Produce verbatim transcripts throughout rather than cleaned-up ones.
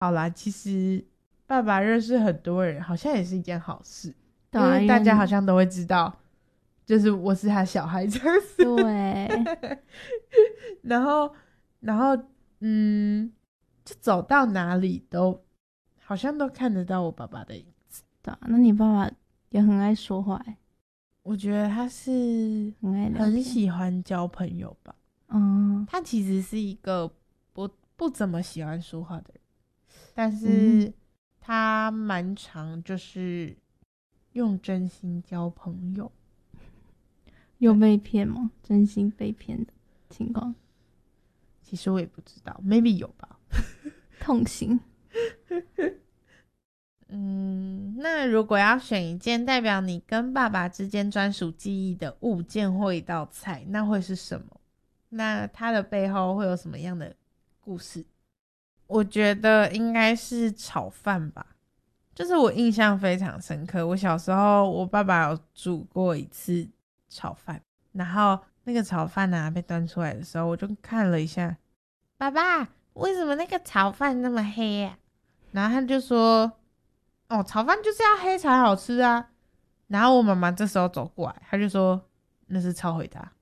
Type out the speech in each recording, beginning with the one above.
好啦，其实爸爸认识很多人，好像也是一件好事， 对啊， 因为大家好像都会知道，就是我是他小孩这样子。 对， 然后，然后，嗯，就走到哪里都好像都看得到我爸爸的影子。 对啊，那你爸爸也很爱说话欸， 我觉得他是很爱聊天。 很喜欢交朋友吧。 嗯他其实是一个不不怎么喜欢说话的人，但嗯， 是他蛮常就是用真心交朋友。 有被骗吗？真心被骗的情况， 其实我也不知道 ，maybe 有吧。 痛心。 嗯，那如果要选一件代表你跟爸爸之间专属记忆的物件或一道菜，那会是什么？那它的背后会有什么样的故事？我觉得应该是炒饭吧，就是我印象非常深刻。我小时候，我爸爸有煮过一次炒饭，然后那个炒饭啊被端出来的时候，我就看了一下，爸爸，为什么那个炒饭那么黑啊？然后他就说，哦，炒饭就是要黑才好吃啊。然后我妈妈这时候走过来，她就说，那是超回答。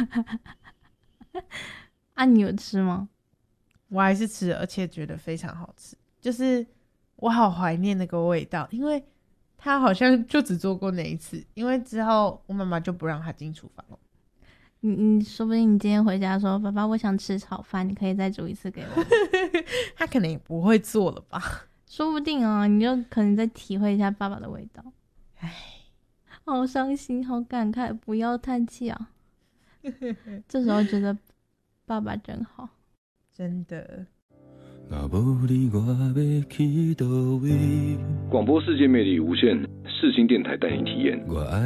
啊，你有吃吗？ 我还是吃了，而且觉得非常好吃，就是我好怀念那个味道，因为他好像就只做过那一次，因为之后我妈妈就不让他进厨房了。 你你说不定你今天回家说，爸爸，我想吃炒饭，你可以再煮一次给我。 他可能也不会做了吧？ 说不定啊，你就可能再体会一下爸爸的味道。 唉， 好伤心，好感慨，不要叹气啊。这时候觉得爸爸真好。 真的。 若无你，我要去倒位？广播世界魅力无限，世新电台带你体验。我爱